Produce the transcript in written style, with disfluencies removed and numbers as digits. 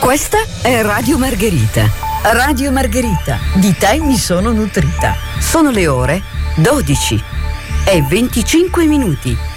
Questa è Radio Margherita. Radio Margherita, di te mi sono nutrita. Sono le ore 12 e 25 minuti.